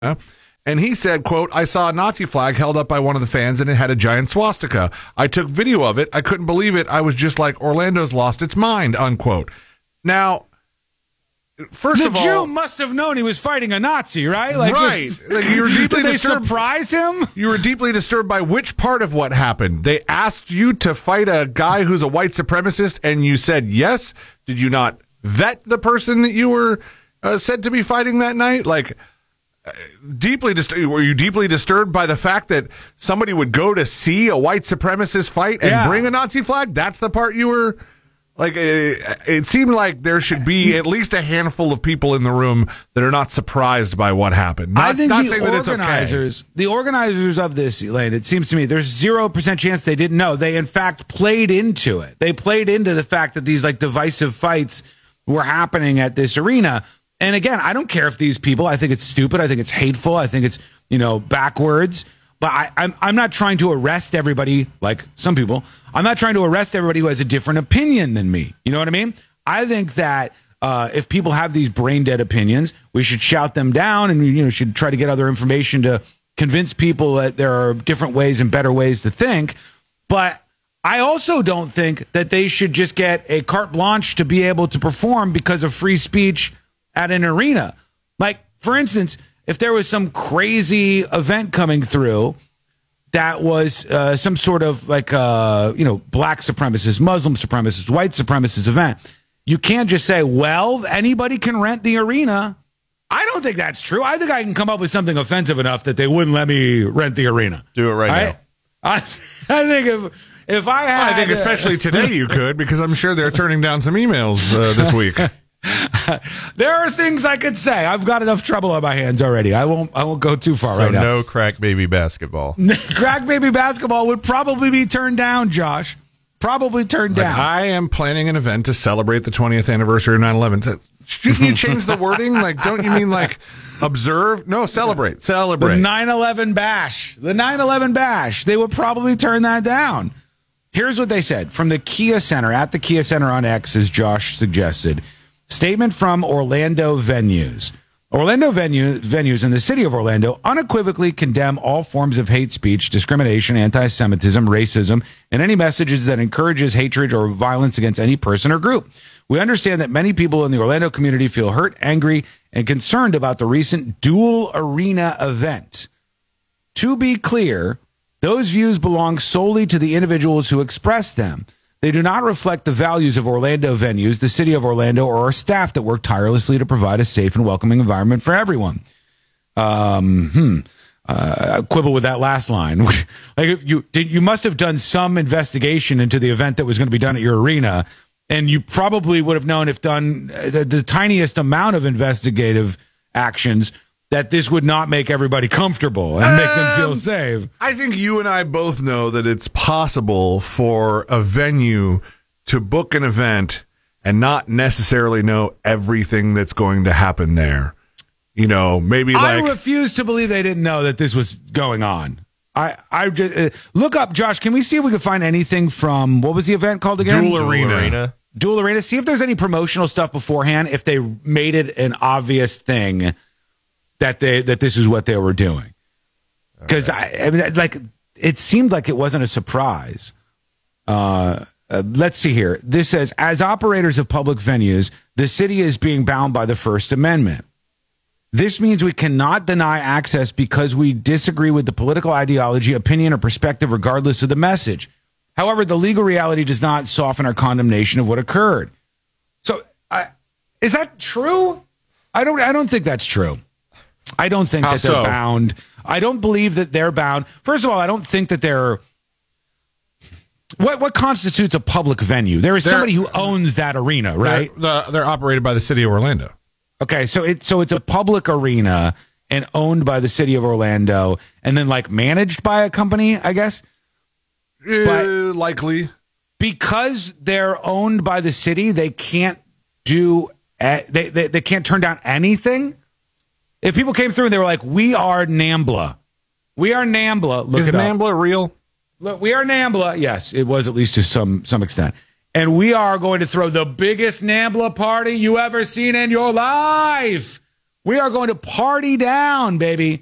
And he said, quote, I saw a Nazi flag held up by one of the fans and it had a giant swastika. I took video of it. I couldn't believe it. I was just like, Orlando's lost its mind, unquote. Now, first of all, the Jew must have known he was fighting a Nazi, right? Right. Like, you were deeply did they disturbed. surprise him? You were deeply disturbed by which part of what happened? They asked you to fight a guy who's a white supremacist and you said yes. Did you not vet the person that you were said to be fighting that night? Like, were you deeply disturbed by the fact that somebody would go to see a white supremacist fight and bring a Nazi flag? That's the part you were like. It seemed like there should be at least a handful of people in the room that are not surprised by what happened. I think not the saying that it's okay. the organizers of this, Elaine, it seems to me there's 0% chance they didn't know. They in fact played into it. They played into the fact that these like divisive fights were happening at this arena. And again, I don't care if these people, I think it's stupid. I think it's hateful. I think it's, backwards. But I'm not trying to arrest everybody like some people. I'm not trying to arrest everybody who has a different opinion than me. You know what I mean? I think that if people have these brain dead opinions, we should shout them down and, should try to get other information to convince people that there are different ways and better ways to think. But I also don't think that they should just get a carte blanche to be able to perform because of free speech at an arena. Like, for instance, if there was some crazy event coming through that was some sort of like, black supremacist, Muslim supremacist, white supremacist event, you can't just say, well, anybody can rent the arena. I don't think that's true. I think I can come up with something offensive enough that they wouldn't let me rent the arena. Do it right now. I think if I had... I think especially today you could, because I'm sure they're turning down some emails this week. There are things I could say. I've got enough trouble on my hands already. I won't go too far right now. No crack baby basketball. Crack baby basketball would probably be turned down, Josh. Probably turned down. I am planning an event to celebrate the 20th anniversary of 9/11. Shouldn't you change the wording? Like, don't you mean like observe? No, celebrate. The 9/11 bash. The 9/11 bash. They would probably turn that down. Here's what they said from the Kia Center, at the Kia Center on X, as Josh suggested. Statement from Orlando Venues. Orlando venues in the city of Orlando unequivocally condemn all forms of hate speech, discrimination, anti-Semitism, racism, and any messages that encourages hatred or violence against any person or group. We understand that many people in the Orlando community feel hurt, angry, and concerned about the recent dual arena event. To be clear, those views belong solely to the individuals who express them. They do not reflect the values of Orlando Venues, the city of Orlando, or our staff that work tirelessly to provide a safe and welcoming environment for everyone. Quibble with that last line. Like you must have done some investigation into the event that was going to be done at your arena, and you probably would have known if done the tiniest amount of investigative actions that this would not make everybody comfortable and make them feel safe. I think you and I both know that it's possible for a venue to book an event and not necessarily know everything that's going to happen there. Maybe like... I refuse to believe they didn't know that this was going on. I just, look up, Josh, can we see if we can find anything from, what was the event called again? Dual Arena. Dual Arena. See if there's any promotional stuff beforehand, if they made it an obvious thing that this is what they were doing. Because it seemed like it wasn't a surprise. Let's see here. This says, as operators of public venues, the city is being bound by the First Amendment. This means we cannot deny access because we disagree with the political ideology, opinion, or perspective, regardless of the message. However, the legal reality does not soften our condemnation of what occurred. So, is that true? I don't think that's true. I don't think that they're bound. I don't believe that they're bound. First of all, I don't think that they're... What constitutes a public venue? There is somebody who owns that arena, right? They're operated by the city of Orlando. Okay, so it's a public arena and owned by the city of Orlando, and then like managed by a company, I guess. Likely, because they're owned by the city, they can't do they can't turn down anything. If people came through and they were like, "We are NAMBLA, we are NAMBLA." Look, is NAMBLA real? Look, we are NAMBLA. Yes, it was at least to some extent. And we are going to throw the biggest NAMBLA party you ever seen in your life. We are going to party down, baby.